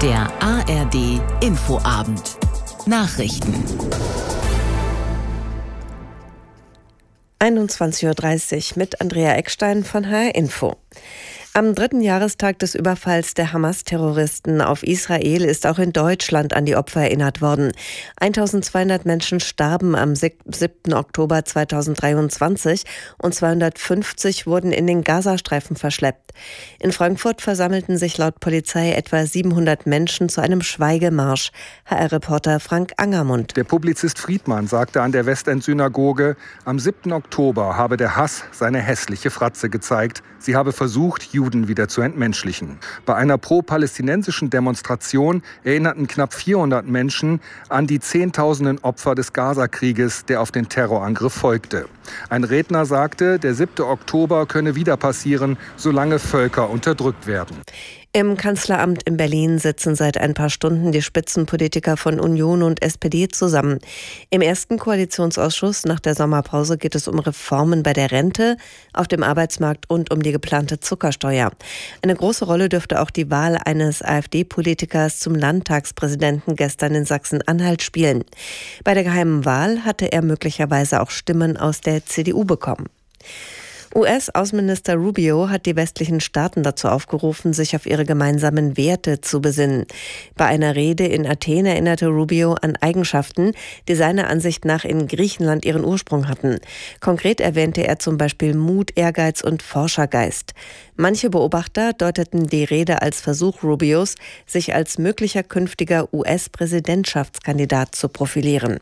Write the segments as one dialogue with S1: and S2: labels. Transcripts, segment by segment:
S1: Der ARD Infoabend. Nachrichten.
S2: 21:30 Uhr mit Andrea Eckstein von HR Info. Am 3. Jahrestag des Überfalls der Hamas-Terroristen auf Israel ist auch in Deutschland an die Opfer erinnert worden. 1200 Menschen starben am 7. Oktober 2023 und 250 wurden in den Gazastreifen verschleppt. In Frankfurt versammelten sich laut Polizei etwa 700 Menschen zu einem Schweigemarsch. HR-Reporter Frank Angermund.
S3: Der Publizist Friedmann sagte an der Westend-Synagoge, am 7. Oktober habe der Hass seine hässliche Fratze gezeigt. Sie habe versucht, Juden wieder zu entmenschlichen. Bei einer pro-palästinensischen Demonstration erinnerten knapp 400 Menschen an die Zehntausenden Opfer des Gaza-Krieges, der auf den Terrorangriff folgte. Ein Redner sagte, der 7. Oktober könne wieder passieren, solange Völker unterdrückt werden.
S2: Im Kanzleramt in Berlin sitzen seit ein paar Stunden die Spitzenpolitiker von Union und SPD zusammen. Im ersten Koalitionsausschuss nach der Sommerpause geht es um Reformen bei der Rente, auf dem Arbeitsmarkt und um die geplante Zuckersteuer. Eine große Rolle dürfte auch die Wahl eines AfD-Politikers zum Landtagspräsidenten gestern in Sachsen-Anhalt spielen. Bei der geheimen Wahl hatte er möglicherweise auch Stimmen aus der CDU bekommen. US-Außenminister Rubio hat die westlichen Staaten dazu aufgerufen, sich auf ihre gemeinsamen Werte zu besinnen. Bei einer Rede in Athen erinnerte Rubio an Eigenschaften, die seiner Ansicht nach in Griechenland ihren Ursprung hatten. Konkret erwähnte er zum Beispiel Mut, Ehrgeiz und Forschergeist. Manche Beobachter deuteten die Rede als Versuch Rubios, sich als möglicher künftiger US-Präsidentschaftskandidat zu profilieren.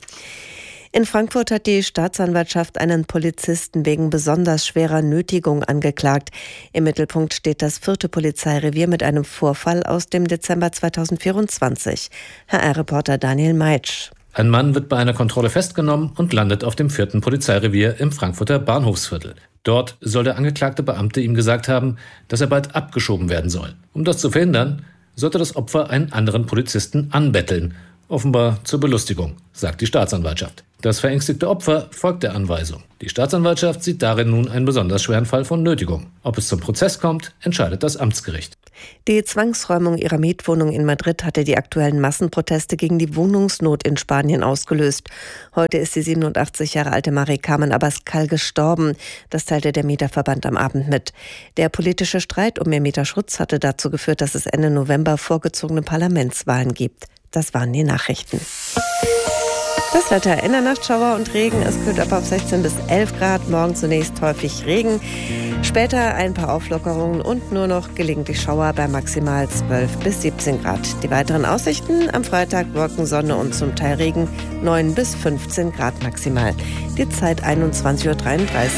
S2: In Frankfurt hat die Staatsanwaltschaft einen Polizisten wegen besonders schwerer Nötigung angeklagt. Im Mittelpunkt steht das 4. Polizeirevier mit einem Vorfall aus dem Dezember 2024. HR-Reporter Daniel Meitsch.
S4: Ein Mann wird bei einer Kontrolle festgenommen und landet auf dem 4. Polizeirevier im Frankfurter Bahnhofsviertel. Dort soll der angeklagte Beamte ihm gesagt haben, dass er bald abgeschoben werden soll. Um das zu verhindern, sollte das Opfer einen anderen Polizisten anbetteln. Offenbar zur Belustigung, sagt die Staatsanwaltschaft. Das verängstigte Opfer folgt der Anweisung. Die Staatsanwaltschaft sieht darin nun einen besonders schweren Fall von Nötigung. Ob es zum Prozess kommt, entscheidet das Amtsgericht.
S2: Die Zwangsräumung ihrer Mietwohnung in Madrid hatte die aktuellen Massenproteste gegen die Wohnungsnot in Spanien ausgelöst. Heute ist die 87 Jahre alte Mari Carmen Abascal gestorben. Das teilte der Mieterverband am Abend mit. Der politische Streit um mehr Mieterschutz hatte dazu geführt, dass es Ende November vorgezogene Parlamentswahlen gibt. Das waren die Nachrichten. Das Wetter: in der Nacht Schauer und Regen. Es kühlt ab auf 16 bis 11 Grad. Morgen zunächst häufig Regen. Später ein paar Auflockerungen und nur noch gelegentlich Schauer bei maximal 12 bis 17 Grad. Die weiteren Aussichten: am Freitag Wolken, Sonne und zum Teil Regen. 9 bis 15 Grad maximal. Die Zeit 21:33 Uhr.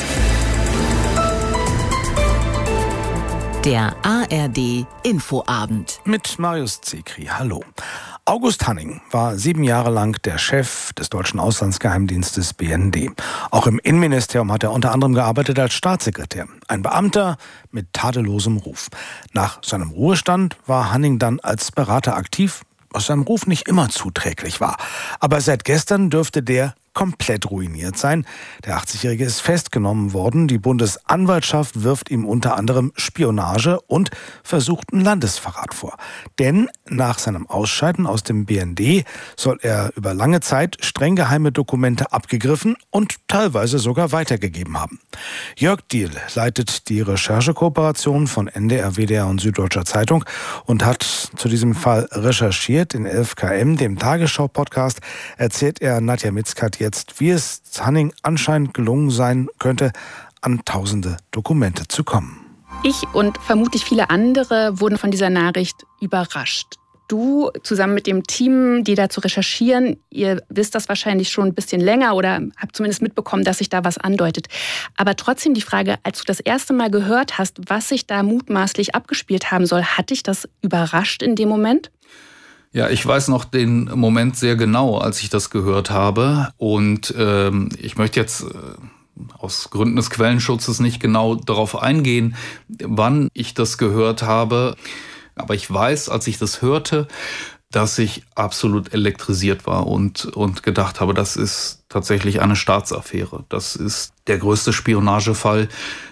S1: Der ARD Infoabend.
S5: Mit Marius Zekri. Hallo. August Hanning war 7 Jahre lang der Chef des deutschen Auslandsgeheimdienstes BND. Auch im Innenministerium hat er unter anderem gearbeitet als Staatssekretär. Ein Beamter mit tadellosem Ruf. Nach seinem Ruhestand war Hanning dann als Berater aktiv, was seinem Ruf nicht immer zuträglich war. Aber seit gestern dürfte der komplett ruiniert sein. Der 80-Jährige ist festgenommen worden. Die Bundesanwaltschaft wirft ihm unter anderem Spionage und versuchten Landesverrat vor. Denn nach seinem Ausscheiden aus dem BND soll er über lange Zeit streng geheime Dokumente abgegriffen und teilweise sogar weitergegeben haben. Jörg Diehl leitet die Recherchekooperation von NDR, WDR und Süddeutscher Zeitung und hat zu diesem Fall recherchiert. In 11KM, dem Tagesschau-Podcast, erzählt er Nadja Mitzkat jetzt, wie es Hanning anscheinend gelungen sein könnte, an tausende Dokumente zu kommen.
S6: Ich und vermutlich viele andere wurden von dieser Nachricht überrascht. Du zusammen mit dem Team, die dazu recherchieren, ihr wisst das wahrscheinlich schon ein bisschen länger oder habt zumindest mitbekommen, dass sich da was andeutet. Aber trotzdem die Frage, als du das erste Mal gehört hast, was sich da mutmaßlich abgespielt haben soll, hat dich das überrascht in dem Moment?
S7: Ja, ich weiß noch den Moment sehr genau, als ich das gehört habe. Und ich möchte jetzt aus Gründen des Quellenschutzes nicht genau darauf eingehen, wann ich das gehört habe. Aber ich weiß, als ich das hörte, dass ich absolut elektrisiert war und gedacht habe, das ist tatsächlich eine Staatsaffäre. Das ist der größte Spionagefall,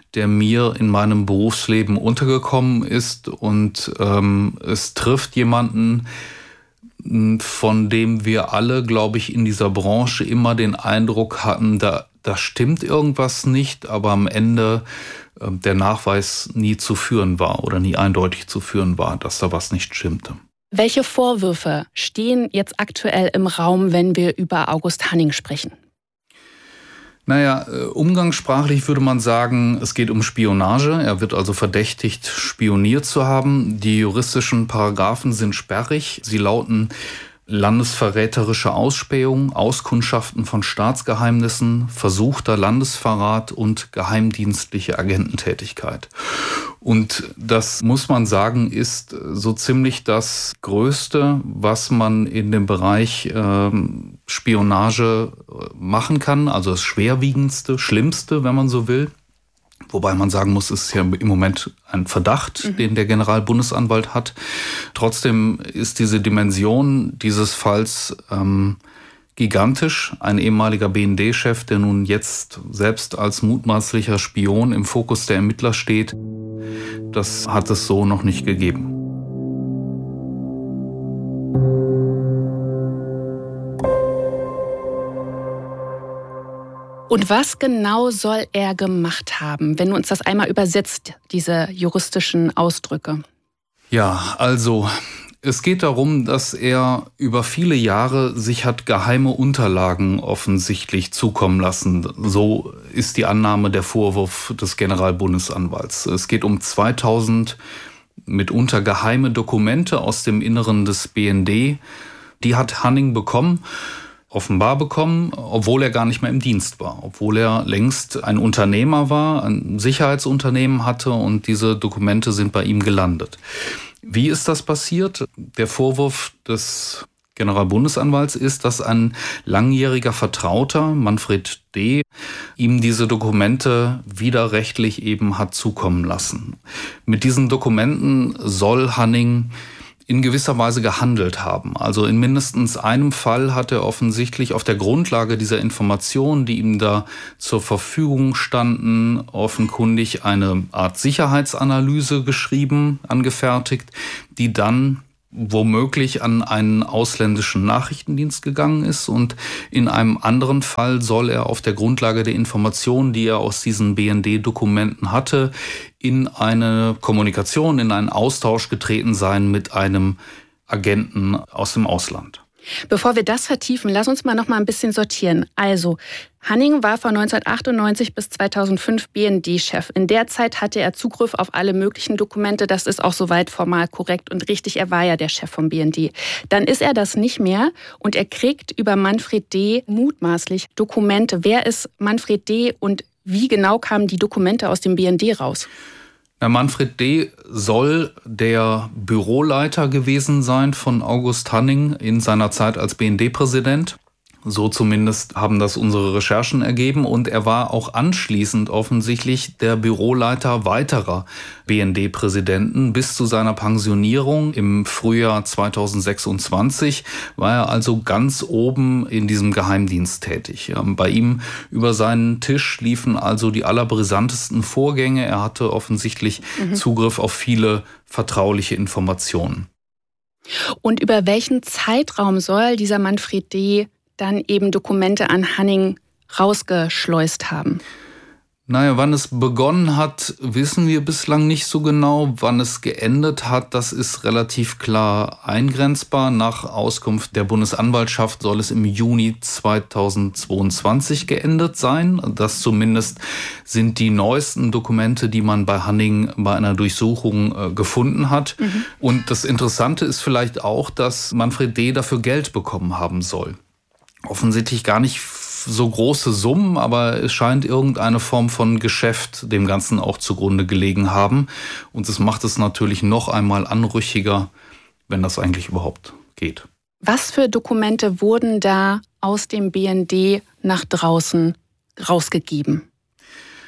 S7: der mir in meinem Berufsleben untergekommen ist. Und es trifft jemanden, von dem wir alle, glaube ich, in dieser Branche immer den Eindruck hatten, da stimmt irgendwas nicht, aber am Ende der Nachweis nie zu führen war oder nie eindeutig zu führen war, dass da was nicht stimmte.
S6: Welche Vorwürfe stehen jetzt aktuell im Raum, wenn wir über August Hanning sprechen?
S7: Naja, umgangssprachlich würde man sagen, es geht um Spionage. Er wird also verdächtigt, spioniert zu haben. Die juristischen Paragraphen sind sperrig. Sie lauten landesverräterische Ausspähung, Auskundschaften von Staatsgeheimnissen, versuchter Landesverrat und geheimdienstliche Agententätigkeit. Und das, muss man sagen, ist so ziemlich das Größte, was man in dem Bereich Spionage machen kann, also das schwerwiegendste, schlimmste, wenn man so will. Wobei man sagen muss, es ist ja im Moment ein Verdacht, den der Generalbundesanwalt hat. Trotzdem ist diese Dimension dieses Falls gigantisch. Ein ehemaliger BND-Chef, der nun jetzt selbst als mutmaßlicher Spion im Fokus der Ermittler steht, das hat es so noch nicht gegeben.
S6: Und was genau soll er gemacht haben, wenn du uns das einmal übersetzt, diese juristischen Ausdrücke?
S7: Ja, also es geht darum, dass er über viele Jahre sich hat geheime Unterlagen offensichtlich zukommen lassen. So ist die Annahme, der Vorwurf des Generalbundesanwalts. Es geht um 2000 mitunter geheime Dokumente aus dem Inneren des BND. Die hat Hanning offenbar bekommen, obwohl er gar nicht mehr im Dienst war, obwohl er längst ein Unternehmer war, ein Sicherheitsunternehmen hatte und diese Dokumente sind bei ihm gelandet. Wie ist das passiert? Der Vorwurf des Generalbundesanwalts ist, dass ein langjähriger Vertrauter, Manfred D., ihm diese Dokumente widerrechtlich eben hat zukommen lassen. Mit diesen Dokumenten soll Hanning in gewisser Weise gehandelt haben. Also in mindestens einem Fall hat er offensichtlich auf der Grundlage dieser Informationen, die ihm da zur Verfügung standen, offenkundig eine Art Sicherheitsanalyse angefertigt, die dann womöglich an einen ausländischen Nachrichtendienst gegangen ist. Und in einem anderen Fall soll er auf der Grundlage der Informationen, die er aus diesen BND-Dokumenten hatte, in eine Kommunikation, in einen Austausch getreten sein mit einem Agenten aus dem Ausland.
S6: Bevor wir das vertiefen, lass uns noch mal ein bisschen sortieren. Also, Hanning war von 1998 bis 2005 BND-Chef. In der Zeit hatte er Zugriff auf alle möglichen Dokumente. Das ist auch soweit formal korrekt und richtig. Er war ja der Chef vom BND. Dann ist er das nicht mehr und er kriegt über Manfred D. mutmaßlich Dokumente. Wer ist Manfred D. und wie genau kamen die Dokumente aus dem BND raus?
S7: Manfred D. soll der Büroleiter gewesen sein von August Hanning in seiner Zeit als BND-Präsident. So zumindest haben das unsere Recherchen ergeben. Und er war auch anschließend offensichtlich der Büroleiter weiterer BND-Präsidenten. Bis zu seiner Pensionierung im Frühjahr 2026 war er also ganz oben in diesem Geheimdienst tätig. Bei ihm über seinen Tisch liefen also die allerbrisantesten Vorgänge. Er hatte offensichtlich Zugriff auf viele vertrauliche Informationen.
S6: Und über welchen Zeitraum soll dieser Manfred D. dann eben Dokumente an Hanning rausgeschleust haben?
S7: Naja, wann es begonnen hat, wissen wir bislang nicht so genau. Wann es geendet hat, das ist relativ klar eingrenzbar. Nach Auskunft der Bundesanwaltschaft soll es im Juni 2022 geendet sein. Das zumindest sind die neuesten Dokumente, die man bei Hanning bei einer Durchsuchung gefunden hat. Und das Interessante ist vielleicht auch, dass Manfred D. dafür Geld bekommen haben soll. Offensichtlich gar nicht so große Summen, aber es scheint irgendeine Form von Geschäft dem Ganzen auch zugrunde gelegen haben. Und das macht es natürlich noch einmal anrüchiger, wenn das eigentlich überhaupt geht.
S6: Was für Dokumente wurden da aus dem BND nach draußen rausgegeben?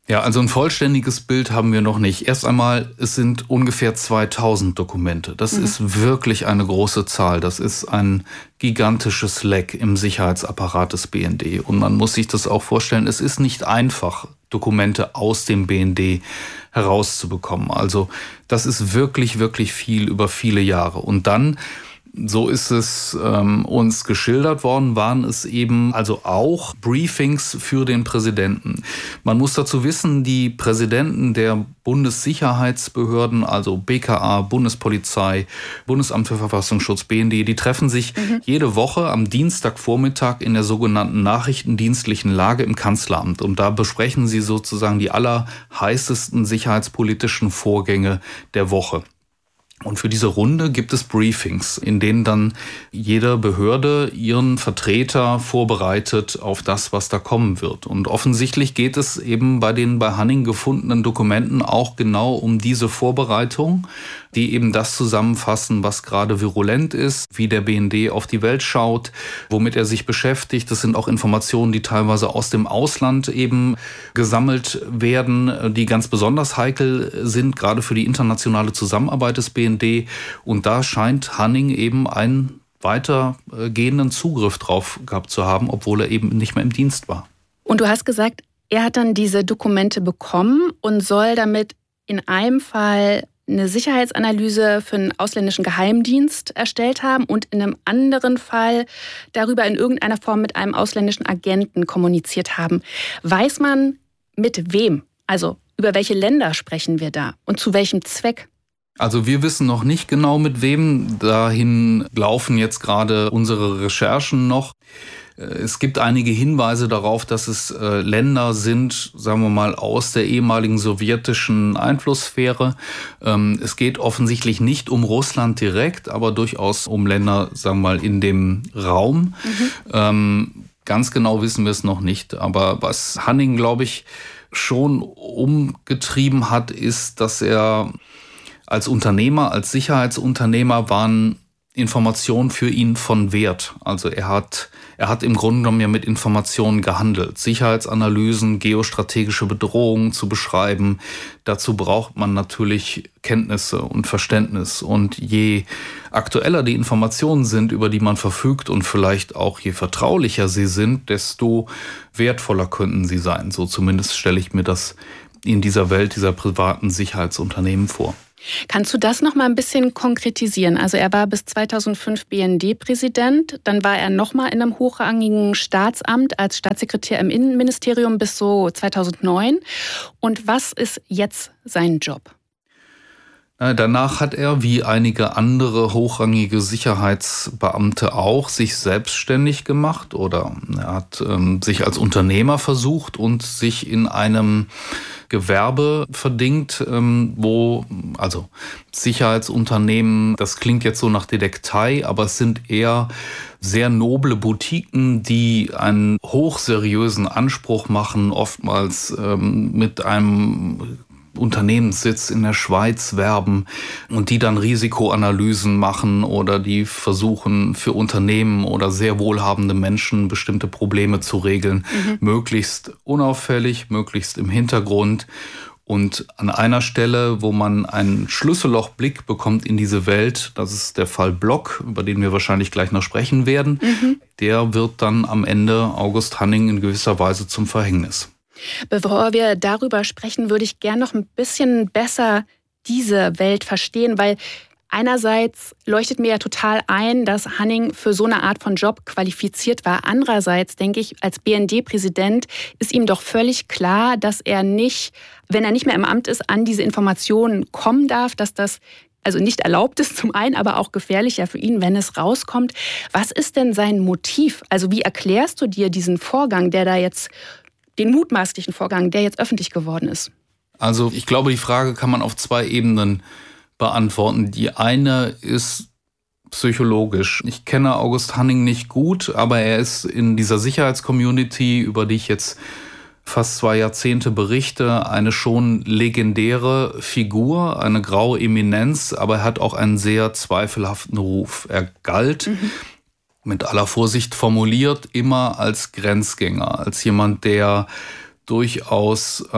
S7: Ja, also ein vollständiges Bild haben wir noch nicht. Erst einmal, es sind ungefähr 2000 Dokumente. Das ist wirklich eine große Zahl. Das ist ein gigantisches Leck im Sicherheitsapparat des BND. Und man muss sich das auch vorstellen, es ist nicht einfach, Dokumente aus dem BND herauszubekommen. Also das ist wirklich, wirklich viel über viele Jahre. Und dann, so ist es uns geschildert worden, waren es eben also auch Briefings für den Präsidenten. Man muss dazu wissen, die Präsidenten der Bundessicherheitsbehörden, also BKA, Bundespolizei, Bundesamt für Verfassungsschutz, BND, die treffen sich jede Woche am Dienstagvormittag in der sogenannten nachrichtendienstlichen Lage im Kanzleramt. Und da besprechen sie sozusagen die allerheißesten sicherheitspolitischen Vorgänge der Woche. Und für diese Runde gibt es Briefings, in denen dann jede Behörde ihren Vertreter vorbereitet auf das, was da kommen wird. Und offensichtlich geht es eben bei den bei Hanning gefundenen Dokumenten auch genau um diese Vorbereitung, die eben das zusammenfassen, was gerade virulent ist, wie der BND auf die Welt schaut, womit er sich beschäftigt. Das sind auch Informationen, die teilweise aus dem Ausland eben gesammelt werden, die ganz besonders heikel sind, gerade für die internationale Zusammenarbeit des BND. Und da scheint Hanning eben einen weitergehenden Zugriff drauf gehabt zu haben, obwohl er eben nicht mehr im Dienst war.
S6: Und du hast gesagt, er hat dann diese Dokumente bekommen und soll damit in einem Fall eine Sicherheitsanalyse für einen ausländischen Geheimdienst erstellt haben und in einem anderen Fall darüber in irgendeiner Form mit einem ausländischen Agenten kommuniziert haben. Weiß man, mit wem? Also über welche Länder sprechen wir da und zu welchem Zweck?
S7: Also wir wissen noch nicht genau mit wem. Dahin laufen jetzt gerade unsere Recherchen noch. Es gibt einige Hinweise darauf, dass es Länder sind, sagen wir mal, aus der ehemaligen sowjetischen Einflusssphäre. Es geht offensichtlich nicht um Russland direkt, aber durchaus um Länder, sagen wir mal, in dem Raum. Ganz genau wissen wir es noch nicht. Aber was Hanning, glaube ich, schon umgetrieben hat, ist, dass er als Unternehmer, als Sicherheitsunternehmer waren Informationen für ihn von Wert. Also er hat im Grunde genommen ja mit Informationen gehandelt. Sicherheitsanalysen, geostrategische Bedrohungen zu beschreiben. Dazu braucht man natürlich Kenntnisse und Verständnis. Und je aktueller die Informationen sind, über die man verfügt und vielleicht auch je vertraulicher sie sind, desto wertvoller könnten sie sein. So zumindest stelle ich mir das in dieser Welt dieser privaten Sicherheitsunternehmen vor.
S6: Kannst du das noch mal ein bisschen konkretisieren? Also er war bis 2005 BND-Präsident, dann war er noch mal in einem hochrangigen Staatsamt als Staatssekretär im Innenministerium bis so 2009. Und was ist jetzt sein Job?
S7: Danach hat er, wie einige andere hochrangige Sicherheitsbeamte auch, sich selbstständig gemacht oder er hat sich als Unternehmer versucht und sich in einem Gewerbe verdingt, wo, also Sicherheitsunternehmen, das klingt jetzt so nach Detektei, aber es sind eher sehr noble Boutiquen, die einen hochseriösen Anspruch machen, oftmals mit einem Unternehmenssitz in der Schweiz werben und die dann Risikoanalysen machen oder die versuchen für Unternehmen oder sehr wohlhabende Menschen bestimmte Probleme zu regeln, möglichst unauffällig, möglichst im Hintergrund. Und an einer Stelle, wo man einen Schlüssellochblick bekommt in diese Welt, das ist der Fall Block, über den wir wahrscheinlich gleich noch sprechen werden, der wird dann am Ende August Hanning in gewisser Weise zum Verhängnis.
S6: Bevor wir darüber sprechen, würde ich gerne noch ein bisschen besser diese Welt verstehen, weil einerseits leuchtet mir ja total ein, dass Hanning für so eine Art von Job qualifiziert war. Andererseits denke ich, als BND-Präsident ist ihm doch völlig klar, dass er nicht, wenn er nicht mehr im Amt ist, an diese Informationen kommen darf, dass das also nicht erlaubt ist zum einen, aber auch gefährlicher für ihn, wenn es rauskommt. Was ist denn sein Motiv? Also wie erklärst du dir diesen Vorgang, der da jetzt den mutmaßlichen Vorgang, der jetzt öffentlich geworden ist?
S7: Also ich glaube, die Frage kann man auf zwei Ebenen beantworten. Die eine ist psychologisch. Ich kenne August Hanning nicht gut, aber er ist in dieser Sicherheitscommunity, über die ich jetzt fast 2 Jahrzehnte berichte, eine schon legendäre Figur, eine graue Eminenz, aber er hat auch einen sehr zweifelhaften Ruf. Er galt mit aller Vorsicht formuliert, immer als Grenzgänger, als jemand, der durchaus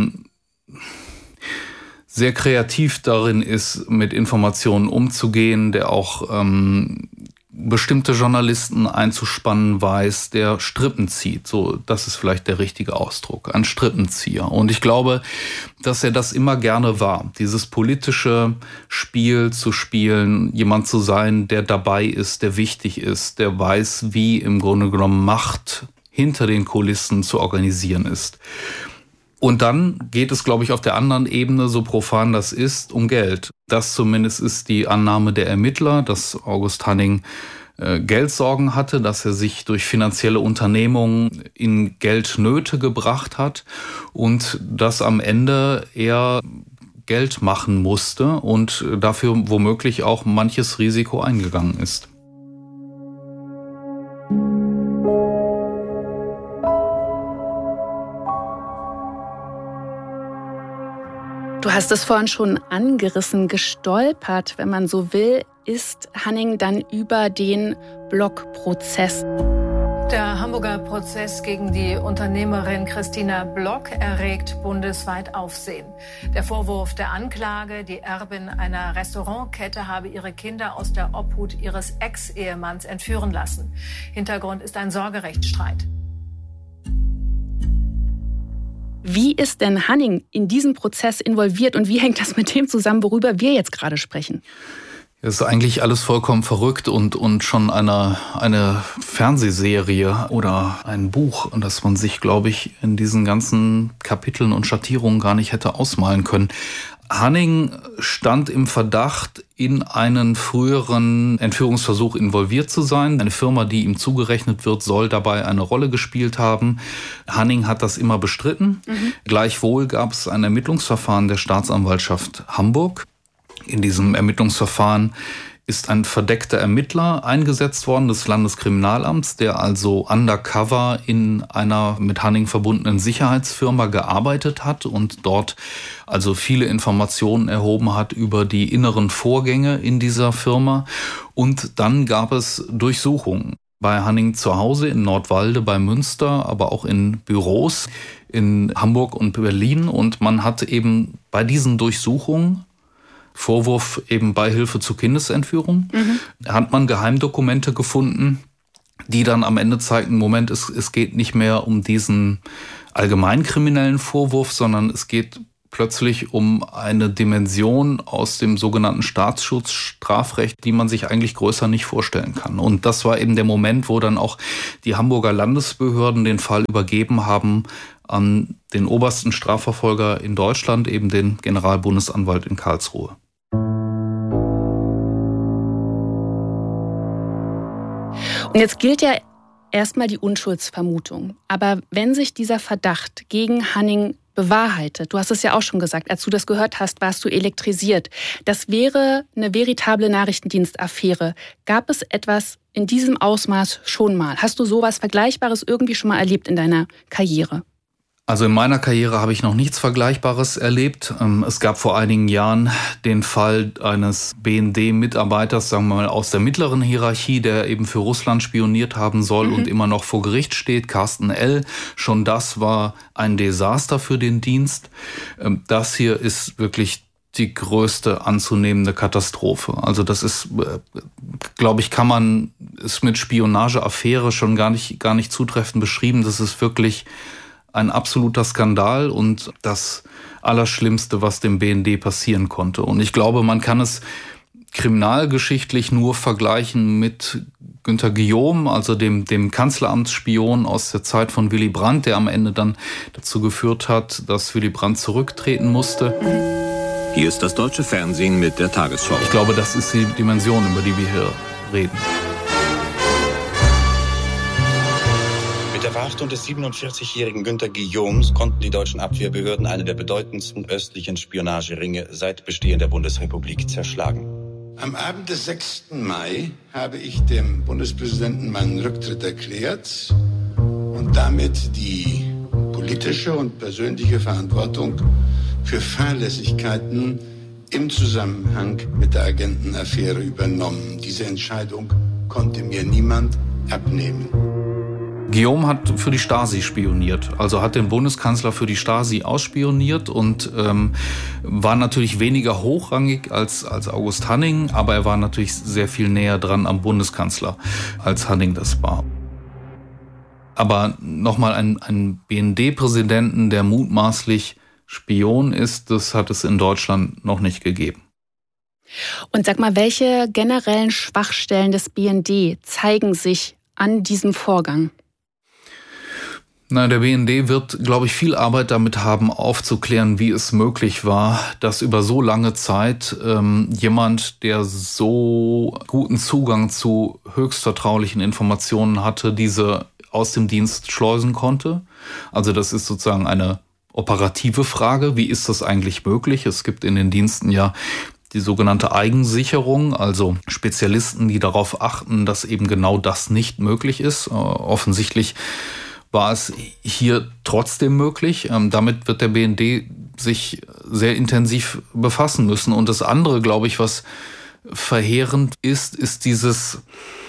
S7: sehr kreativ darin ist, mit Informationen umzugehen, der auch bestimmte Journalisten einzuspannen weiß, der Strippen zieht. So, das ist vielleicht der richtige Ausdruck, ein Strippenzieher. Und ich glaube, dass er das immer gerne war, dieses politische Spiel zu spielen, jemand zu sein, der dabei ist, der wichtig ist, der weiß, wie im Grunde genommen Macht hinter den Kulissen zu organisieren ist. Und dann geht es, glaube ich, auf der anderen Ebene, so profan das ist, um Geld. Das zumindest ist die Annahme der Ermittler, dass August Hanning Geldsorgen hatte, dass er sich durch finanzielle Unternehmungen in Geldnöte gebracht hat und dass am Ende er Geld machen musste und dafür womöglich auch manches Risiko eingegangen ist.
S6: Du hast es vorhin schon angerissen, gestolpert, wenn man so will, ist Hanning dann über den Block-Prozess.
S8: Der Hamburger Prozess gegen die Unternehmerin Christina Block erregt bundesweit Aufsehen. Der Vorwurf der Anklage, die Erbin einer Restaurantkette habe ihre Kinder aus der Obhut ihres Ex-Ehemanns entführen lassen. Hintergrund ist ein Sorgerechtsstreit.
S6: Wie ist denn Hanning in diesem Prozess involviert und wie hängt das mit dem zusammen, worüber wir jetzt gerade sprechen?
S7: Es ist eigentlich alles vollkommen verrückt und schon eine Fernsehserie oder ein Buch, das man sich, glaube ich, in diesen ganzen Kapiteln und Schattierungen gar nicht hätte ausmalen können. Hanning stand im Verdacht, in einen früheren Entführungsversuch involviert zu sein. Eine Firma, die ihm zugerechnet wird, soll dabei eine Rolle gespielt haben. Hanning hat das immer bestritten. Gleichwohl gab es ein Ermittlungsverfahren der Staatsanwaltschaft Hamburg. In diesem Ermittlungsverfahren ist ein verdeckter Ermittler eingesetzt worden des Landeskriminalamts, der also undercover in einer mit Hanning verbundenen Sicherheitsfirma gearbeitet hat und dort also viele Informationen erhoben hat über die inneren Vorgänge in dieser Firma. Und dann gab es Durchsuchungen bei Hanning zu Hause in Nordwalde, bei Münster, aber auch in Büros in Hamburg und Berlin. Und man hat eben bei diesen Durchsuchungen, Vorwurf eben Beihilfe zur Kindesentführung, hat man Geheimdokumente gefunden, die dann am Ende zeigten, Moment, es geht nicht mehr um diesen allgemeinkriminellen Vorwurf, sondern es geht plötzlich um eine Dimension aus dem sogenannten Staatsschutzstrafrecht, die man sich eigentlich größer nicht vorstellen kann. Und das war eben der Moment, wo dann auch die Hamburger Landesbehörden den Fall übergeben haben an den obersten Strafverfolger in Deutschland, eben den Generalbundesanwalt in Karlsruhe.
S6: Und jetzt gilt ja erstmal die Unschuldsvermutung. Aber wenn sich dieser Verdacht gegen Hanning bewahrheitet, du hast es ja auch schon gesagt, als du das gehört hast, warst du elektrisiert. Das wäre eine veritable Nachrichtendienstaffäre. Gab es etwas in diesem Ausmaß schon mal? Hast du sowas Vergleichbares irgendwie schon mal erlebt in deiner Karriere?
S7: Also in meiner Karriere habe ich noch nichts Vergleichbares erlebt. Es gab vor einigen Jahren den Fall eines BND-Mitarbeiters, sagen wir mal aus der mittleren Hierarchie, der eben für Russland spioniert haben soll und immer noch vor Gericht steht, Carsten L. Schon das war ein Desaster für den Dienst. Das hier ist wirklich die größte anzunehmende Katastrophe. Also das ist, glaube ich, kann man es mit Spionageaffäre schon gar nicht zutreffend beschrieben. Das ist wirklich ein absoluter Skandal und das Allerschlimmste, was dem BND passieren konnte. Und ich glaube, man kann es kriminalgeschichtlich nur vergleichen mit Günter Guillaume, also dem Kanzleramtsspion aus der Zeit von Willy Brandt, der am Ende dann dazu geführt hat, dass Willy Brandt zurücktreten musste.
S9: Hier ist das deutsche Fernsehen mit der Tagesschau.
S7: Ich glaube, das ist die Dimension, über die wir hier reden.
S10: Mit der Verhaftung des 47-jährigen Günter Guillaumes konnten die deutschen Abwehrbehörden eine der bedeutendsten östlichen Spionageringe seit Bestehen der Bundesrepublik zerschlagen.
S11: Am Abend des 6. Mai habe ich dem Bundespräsidenten meinen Rücktritt erklärt und damit die politische und persönliche Verantwortung für Fahrlässigkeiten im Zusammenhang mit der Agentenaffäre übernommen. Diese Entscheidung konnte mir niemand abnehmen.
S7: Guillaume hat für die Stasi spioniert, also hat den Bundeskanzler für die Stasi ausspioniert und war natürlich weniger hochrangig als August Hanning, aber er war natürlich sehr viel näher dran am Bundeskanzler, als Hanning das war. Aber nochmal einen BND-Präsidenten, der mutmaßlich Spion ist, das hat es in Deutschland noch nicht gegeben.
S6: Und sag mal, welche generellen Schwachstellen des BND zeigen sich an diesem Vorgang?
S7: Na, der BND wird, glaube ich, viel Arbeit damit haben, aufzuklären, wie es möglich war, dass über so lange Zeit jemand, der so guten Zugang zu höchst vertraulichen Informationen hatte, diese aus dem Dienst schleusen konnte. Also das ist sozusagen eine operative Frage. Wie ist das eigentlich möglich? Es gibt in den Diensten ja die sogenannte Eigensicherung, also Spezialisten, die darauf achten, dass eben genau das nicht möglich ist. Offensichtlich war es hier trotzdem möglich. Damit wird der BND sich sehr intensiv befassen müssen. Und das andere, glaube ich, was verheerend ist dieses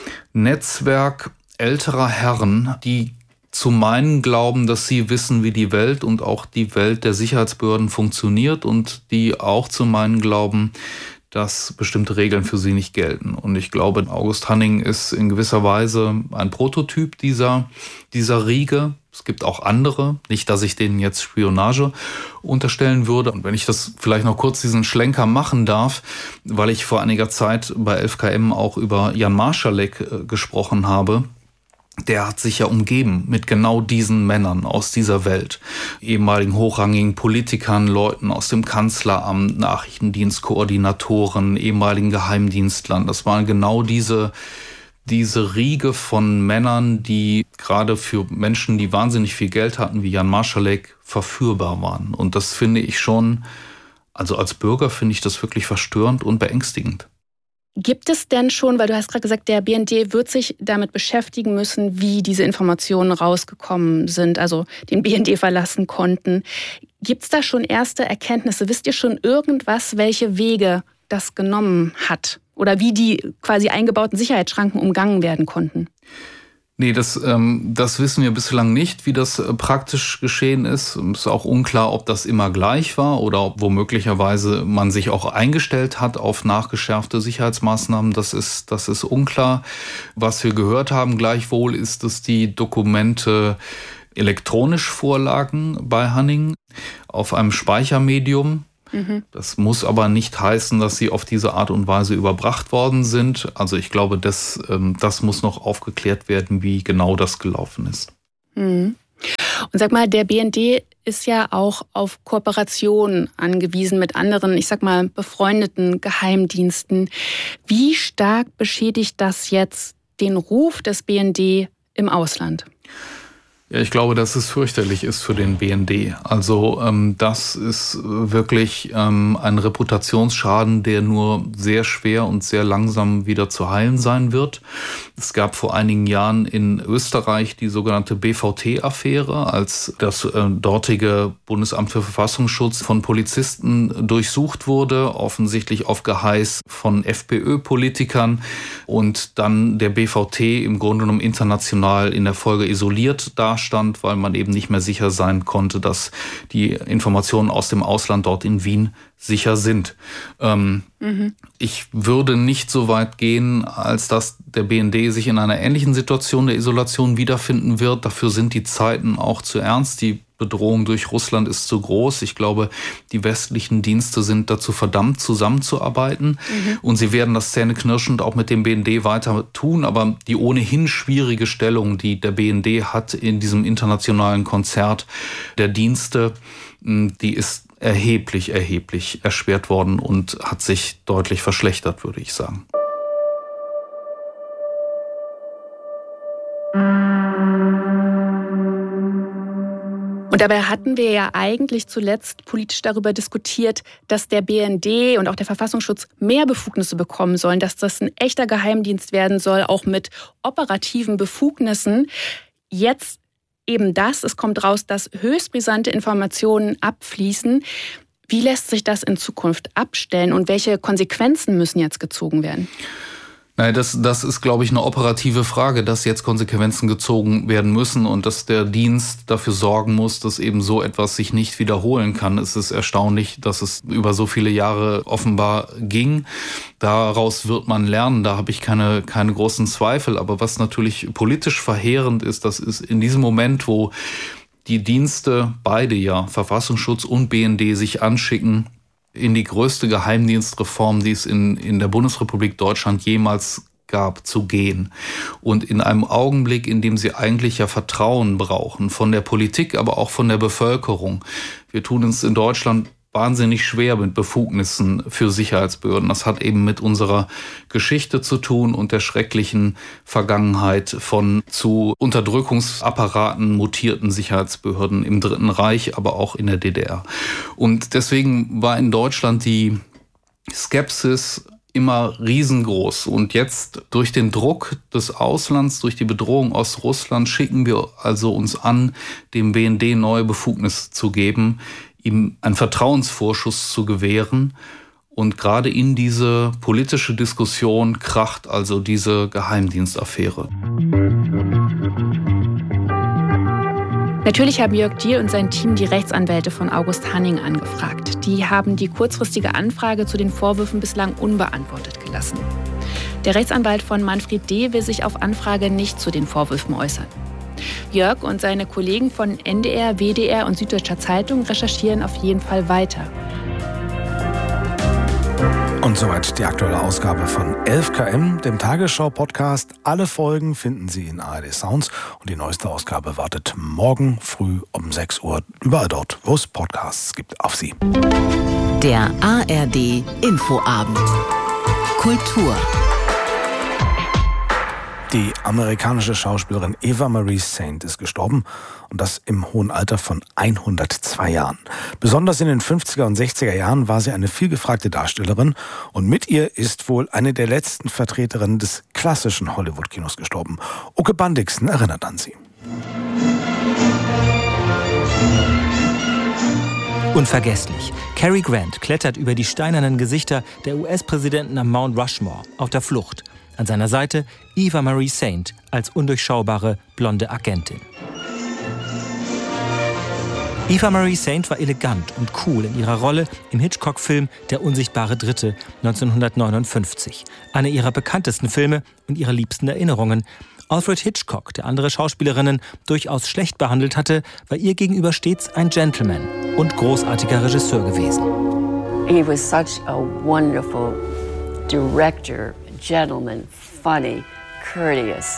S7: Netzwerk älterer Herren, die zu meinen glauben, dass sie wissen, wie die Welt und auch die Welt der Sicherheitsbehörden funktioniert und die auch zu meinen glauben, dass bestimmte Regeln für sie nicht gelten. Und ich glaube, August Hanning ist in gewisser Weise ein Prototyp dieser Riege. Es gibt auch andere, nicht, dass ich denen jetzt Spionage unterstellen würde. Und wenn ich das vielleicht noch kurz diesen Schlenker machen darf, weil ich vor einiger Zeit bei 11KM auch über Jan Marschalek gesprochen habe. Der hat sich ja umgeben mit genau diesen Männern aus dieser Welt. Ehemaligen hochrangigen Politikern, Leuten aus dem Kanzleramt, Nachrichtendienstkoordinatoren, ehemaligen Geheimdienstlern. Das waren genau diese Riege von Männern, die gerade für Menschen, die wahnsinnig viel Geld hatten, wie Jan Marschalek, verführbar waren. Und das finde ich schon, also als Bürger finde ich das wirklich verstörend und beängstigend.
S6: Gibt es denn schon, weil du hast gerade gesagt, der BND wird sich damit beschäftigen müssen, wie diese Informationen rausgekommen sind, also den BND verlassen konnten. Gibt es da schon erste Erkenntnisse? Wisst ihr schon irgendwas, welche Wege das genommen hat? Oder wie die quasi eingebauten Sicherheitsschranken umgangen werden konnten?
S7: Nee, das wissen wir bislang nicht, wie das praktisch geschehen ist. Es ist auch unklar, ob das immer gleich war oder ob womöglicherweise man sich auch eingestellt hat auf nachgeschärfte Sicherheitsmaßnahmen. Das ist unklar. Was wir gehört haben gleichwohl ist, dass die Dokumente elektronisch vorlagen bei Hanning auf einem Speichermedium. Das muss aber nicht heißen, dass sie auf diese Art und Weise überbracht worden sind. Also ich glaube, das muss noch aufgeklärt werden, wie genau das gelaufen ist.
S6: Und sag mal, der BND ist ja auch auf Kooperation angewiesen mit anderen, ich sag mal, befreundeten Geheimdiensten. Wie stark beschädigt das jetzt den Ruf des BND im Ausland?
S7: Ja, ich glaube, dass es fürchterlich ist für den BND. Also das ist wirklich ein Reputationsschaden, der nur sehr schwer und sehr langsam wieder zu heilen sein wird. Es gab vor einigen Jahren in Österreich die sogenannte BVT-Affäre, als das dortige Bundesamt für Verfassungsschutz von Polizisten durchsucht wurde, offensichtlich auf Geheiß von FPÖ-Politikern und dann der BVT im Grunde genommen international in der Folge isoliert dastand, weil man eben nicht mehr sicher sein konnte, dass die Informationen aus dem Ausland dort in Wien sicher sind. Ich würde nicht so weit gehen, als dass der BND sich in einer ähnlichen Situation der Isolation wiederfinden wird. Dafür sind die Zeiten auch zu ernst. Die Bedrohung durch Russland ist zu groß. Ich glaube, die westlichen Dienste sind dazu verdammt, zusammenzuarbeiten. Und sie werden das zähneknirschend auch mit dem BND weiter tun. Aber die ohnehin schwierige Stellung, die der BND hat in diesem internationalen Konzert der Dienste, die ist erheblich erschwert worden und hat sich deutlich verschlechtert, würde ich sagen.
S6: Und dabei hatten wir ja eigentlich zuletzt politisch darüber diskutiert, dass der BND und auch der Verfassungsschutz mehr Befugnisse bekommen sollen, dass das ein echter Geheimdienst werden soll, auch mit operativen Befugnissen. Jetzt eben das, es kommt raus, dass höchst brisante Informationen abfließen. Wie lässt sich das in Zukunft abstellen und welche Konsequenzen müssen jetzt gezogen werden?
S7: Nein, das ist, glaube ich, eine operative Frage, dass jetzt Konsequenzen gezogen werden müssen und dass der Dienst dafür sorgen muss, dass eben so etwas sich nicht wiederholen kann. Es ist erstaunlich, dass es über so viele Jahre offenbar ging. Daraus wird man lernen, da habe ich keine großen Zweifel. Aber was natürlich politisch verheerend ist, das ist in diesem Moment, wo die Dienste, beide ja, Verfassungsschutz und BND, sich anschicken, in die größte Geheimdienstreform, die es in der Bundesrepublik Deutschland jemals gab, zu gehen. Und in einem Augenblick, in dem sie eigentlich ja Vertrauen brauchen, von der Politik, aber auch von der Bevölkerung. Wir tun uns in Deutschland wahnsinnig schwer mit Befugnissen für Sicherheitsbehörden. Das hat eben mit unserer Geschichte zu tun und der schrecklichen Vergangenheit von zu Unterdrückungsapparaten mutierten Sicherheitsbehörden im Dritten Reich, aber auch in der DDR. Und deswegen war in Deutschland die Skepsis immer riesengroß. Und jetzt durch den Druck des Auslands, durch die Bedrohung aus Russland, schicken wir also uns an, dem BND neue Befugnisse zu geben, ihm einen Vertrauensvorschuss zu gewähren. Und gerade in diese politische Diskussion kracht also diese Geheimdienstaffäre.
S6: Natürlich haben Jörg Diehl und sein Team die Rechtsanwälte von August Hanning angefragt. Die haben die kurzfristige Anfrage zu den Vorwürfen bislang unbeantwortet gelassen. Der Rechtsanwalt von Manfred D. will sich auf Anfrage nicht zu den Vorwürfen äußern. Jörg und seine Kollegen von NDR, WDR und Süddeutscher Zeitung recherchieren auf jeden Fall weiter.
S5: Und soweit die aktuelle Ausgabe von 11KM, dem Tagesschau-Podcast. Alle Folgen finden Sie in ARD Sounds und die neueste Ausgabe wartet morgen früh um 6 Uhr überall dort, wo es Podcasts gibt, auf Sie.
S1: Der ARD Infoabend. Kultur.
S5: Die amerikanische Schauspielerin Eva Marie Saint ist gestorben und das im hohen Alter von 102 Jahren. Besonders in den 50er und 60er Jahren war sie eine vielgefragte Darstellerin und mit ihr ist wohl eine der letzten Vertreterinnen des klassischen Hollywood-Kinos gestorben. Uke Bandixen erinnert an sie.
S12: Unvergesslich. Cary Grant klettert über die steinernen Gesichter der US-Präsidenten am Mount Rushmore auf der Flucht. An seiner Seite Eva Marie Saint als undurchschaubare blonde Agentin. Eva Marie Saint war elegant und cool in ihrer Rolle im Hitchcock-Film Der unsichtbare Dritte 1959. Einer ihrer bekanntesten Filme und ihrer liebsten Erinnerungen. Alfred Hitchcock, der andere Schauspielerinnen durchaus schlecht behandelt hatte, war ihr gegenüber stets ein Gentleman und großartiger Regisseur gewesen.
S13: He was such a wonderful director. Gentleman, funny, courteous.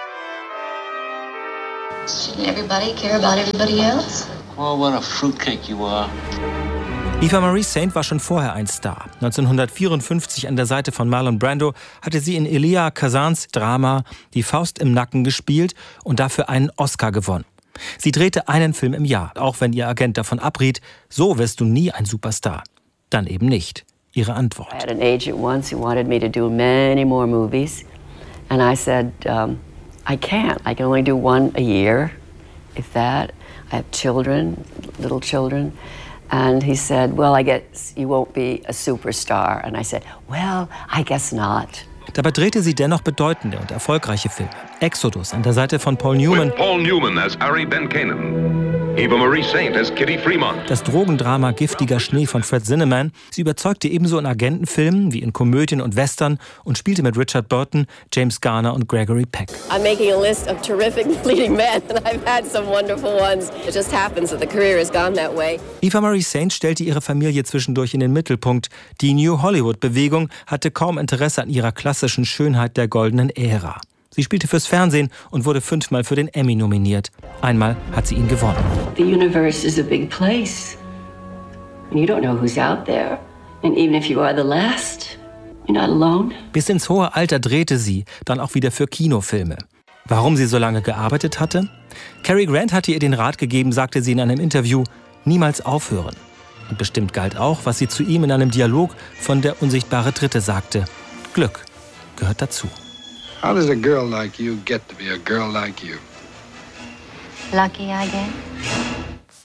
S14: Shouldn't everybody care about everybody else?
S15: Oh, what a fruitcake you are.
S12: Eva Marie Saint war schon vorher ein Star. 1954 an der Seite von Marlon Brando hatte sie in Elia Kazans Drama Die Faust im Nacken gespielt und dafür einen Oscar gewonnen. Sie drehte einen Film im Jahr, auch wenn ihr Agent davon abriet, so wirst du nie ein Superstar. Dann eben nicht. Ihre Antwort.
S13: I had an agent once who wanted me to do many more movies. And I said, I can't. I can only do one a year, if that. I have children, little children. And he said, well, I guess you won't be a superstar. And I said, well, I guess not.
S12: Dabei drehte sie dennoch bedeutende und erfolgreiche Filme. Exodus an der Seite von Paul Newman.
S16: With Paul Newman as Harry Ben Kanan. Eva Marie Saint as Kitty Fremont.
S12: Das Drogendrama Giftiger Schnee von Fred Zinnemann. Sie überzeugte ebenso in Agentenfilmen wie in Komödien und Western und spielte mit Richard Burton, James Garner und Gregory Peck.
S17: I'm making a list of terrific leading men and I've had some wonderful ones. It just happens that the career has gone that way.
S12: Eva Marie Saint stellte ihre Familie zwischendurch in den Mittelpunkt. Die New Hollywood-Bewegung hatte kaum Interesse an ihrer klassischen Schönheit der goldenen Ära. Sie spielte fürs Fernsehen und wurde 5-mal für den Emmy nominiert. Einmal hat sie ihn gewonnen.
S13: The universe is a big place. And you don't know who's out there. And even if you are the last, you're not alone.
S12: Bis ins hohe Alter drehte sie, dann auch wieder für Kinofilme. Warum sie so lange gearbeitet hatte? Cary Grant hatte ihr den Rat gegeben, sagte sie in einem Interview, niemals aufhören. Und bestimmt galt auch, was sie zu ihm in einem Dialog von Der unsichtbare Dritte sagte. Glück gehört dazu.
S11: How does a girl like you get to be a girl like you?
S14: Lucky, I guess.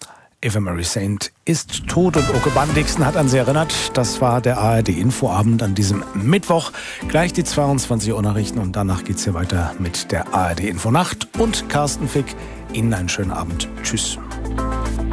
S5: Eva Marie Saint ist tot und Oke Bandixen hat an sie erinnert. Das war der ARD-Infoabend an diesem Mittwoch. Gleich die 22 Uhr Nachrichten und danach geht's hier weiter mit der ARD-Infonacht und Carsten Fick. Ihnen einen schönen Abend. Tschüss.